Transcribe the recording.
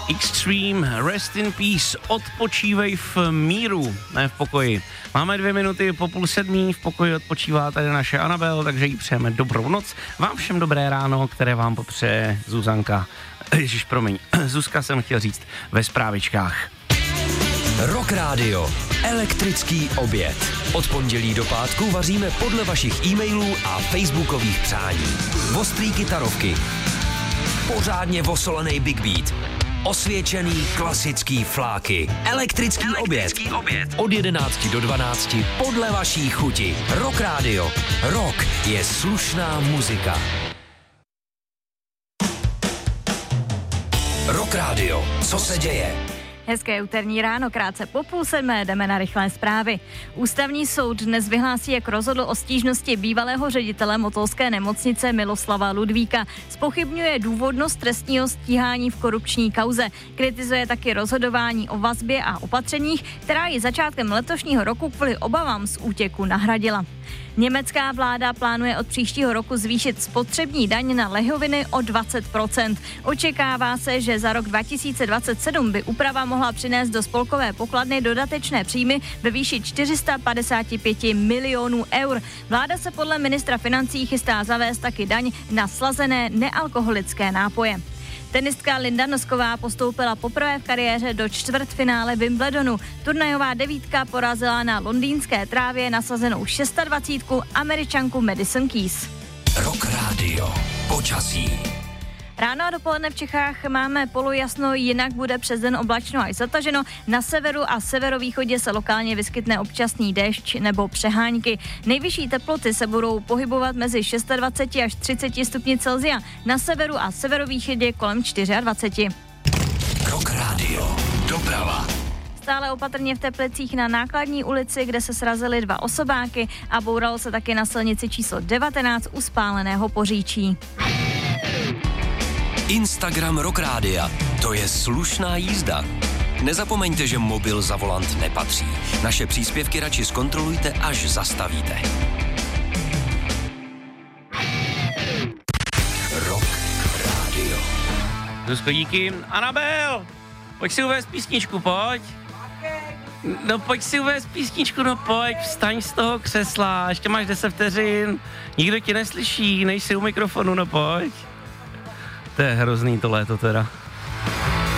Extreme, Rest in Peace, odpočívej v míru, ne v pokoji. Máme 2 minuty po 6:30, v pokoji odpočívá tady naše Anabel, takže jí přejeme dobrou noc. Vám všem dobré ráno, které vám popřeje Zuzanka. Zuzka jsem chtěl říct ve zprávičkách. Rock Radio. Elektrický oběd. Od pondělí do pátku vaříme podle vašich e-mailů a facebookových přání. Ostrý kytarovky. Pořádně vosolený Big Beat. Osvědčený klasický fláky. Elektrický oběd. Od 11 do 12 podle vaší chuti. Rock Radio. Rock je slušná muzika. Rock Radio. Co se děje? Hezké úterní ráno, krátce po 6:30 jdeme na rychlé zprávy. Ústavní soud dnes vyhlásí, jak rozhodl o stížnosti bývalého ředitele motolské nemocnice Miloslava Ludvíka. Zpochybňuje důvodnost trestního stíhání v korupční kauze. Kritizuje taky rozhodování o vazbě a opatřeních, která ji začátkem letošního roku kvůli obavám z útěku nahradila. Německá vláda plánuje od příštího roku zvýšit spotřební daň na lihoviny o 20%. Očekává se, že za rok 2027 by úprava mohla přinést do spolkové pokladny dodatečné příjmy ve výši 455 milionů eur. Vláda se podle ministra financí chystá zavést taky daň na slazené nealkoholické nápoje. Tenistka Linda Nosková postoupila poprvé v kariéře do čtvrtfinále Wimbledonu. Turnajová devítka porazila na londýnské trávě nasazenou 26. Američanku Madison Keys. Rock Radio. Počasí. Ráno a dopoledne v Čechách máme polojasno, jinak bude přes den oblačno až zataženo. Na severu a severovýchodě se lokálně vyskytne občasný déšť nebo přehánky. Nejvyšší teploty se budou pohybovat mezi 26 až 30 stupni Celsia. Na severu a severovýchodě kolem 24. Rock Radio. Doprava. Stále opatrně v Teplicích na Nákladní ulici, kde se srazily 2 osobáky a bouralo se taky na silnici číslo 19 u spáleného Poříčí. Instagram Rock Rádia. To je slušná jízda. Nezapomeňte, že mobil za volant nepatří. Naše příspěvky radši zkontrolujte, až zastavíte. Rock Radio. Zuzko, díky. Anabel, pojď si uvést písničku, pojď. No pojď si uvést písničku, no pojď, vstaň z toho křesla, ještě máš 10 vteřin, nikdo ti neslyší, nejsi u mikrofonu, no pojď. To je hrozný to léto teda.